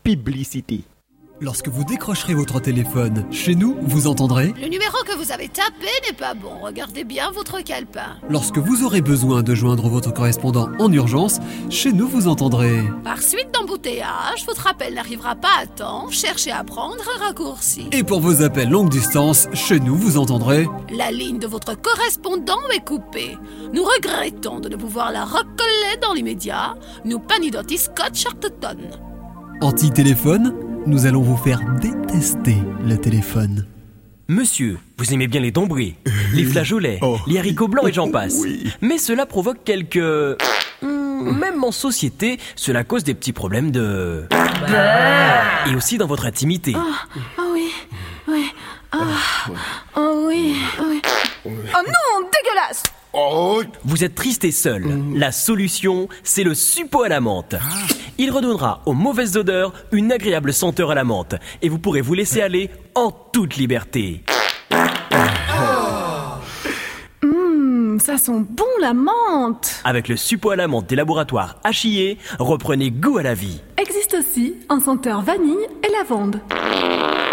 publicité. Lorsque vous décrocherez votre téléphone, chez nous, vous entendrez. Le numéro que vous avez tapé n'est pas bon. Regardez bien votre calepin. Lorsque vous aurez besoin de joindre votre correspondant en urgence, chez nous, vous entendrez. Par suite d'embouteillage, votre appel n'arrivera pas à temps. Cherchez à prendre un raccourci. Et pour vos appels longue distance, chez nous, vous entendrez. La ligne de votre correspondant est coupée. Nous regrettons de ne pouvoir la recoller dans l'immédiat. Nous panidoti scotch Arteton. Anti-téléphone, nous allons vous faire détester le téléphone. Monsieur, vous aimez bien les dombrés, les flageolets, les haricots blancs et j'en passe. Oui. Mais cela provoque quelques... même en société, cela cause des petits problèmes de... Et aussi dans votre intimité. Oh oui. Oh oui. Oh non, dégueulasse! Vous êtes triste et seul. La solution, c'est le suppo à la menthe. Il redonnera aux mauvaises odeurs une agréable senteur à la menthe. Et vous pourrez vous laisser aller en toute liberté. Ça sent bon la menthe! Avec le suppo à la menthe des laboratoires Achillé, reprenez goût à la vie. Existe aussi en senteur vanille et lavande.